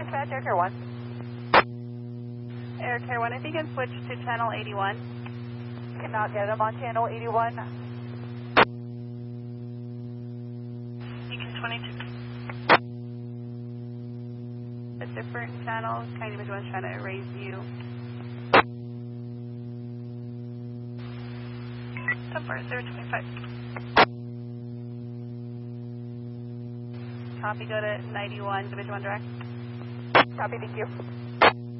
dispatch, Air Care 1. Air Care 1, if you can switch to channel 81. Cannot get them on channel 81. Beacon 22. A different channel, kind of one's trying to erase you. So far, 025. Copy, go to 91, Division 1 direct. Copy, thank you.